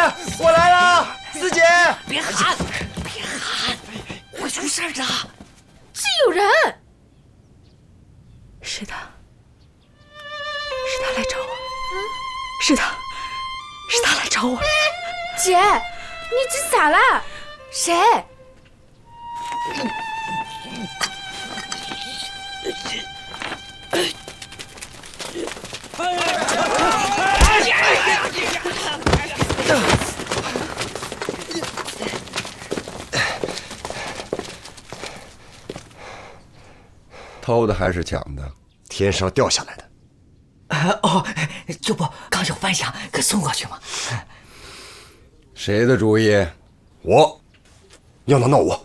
我来了，四姐！ 别喊，别喊，会出事的。 是有人。 是他，是他来找我。是他，是他来找我。 姐，你这咋了？谁？ 偷的还是抢的？ 天上掉下来的。 哦，这不刚有饭箱，给送过去吗？ 谁的主意？ 我。要闹我。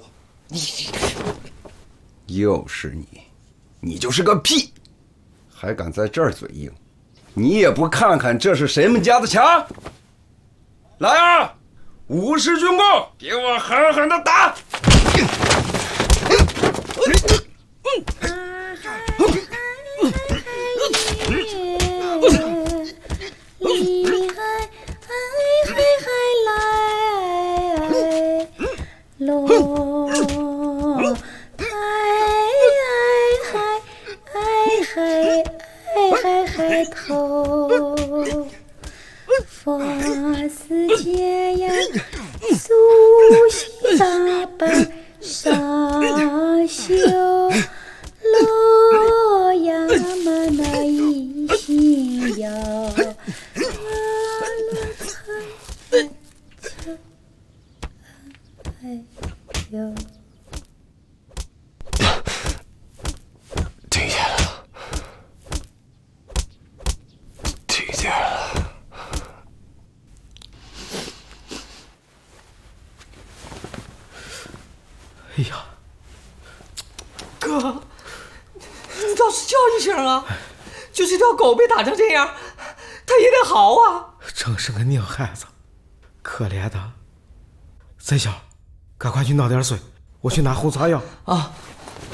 又是你，你就是个屁，还敢在这儿嘴硬？你也不看看这是谁们家的墙？来啊，50军功，给我狠狠的打！ 佛寺前呀，苏西大半上修，洛阳嘛那一心要， 听见了，听见了。 哎呀，哥，你倒是叫一声啊！就这条狗被打成这样，它也得嚎啊！ 真是个拧孩子，可怜的。贼小，赶快去弄点水，我去拿红芍药啊！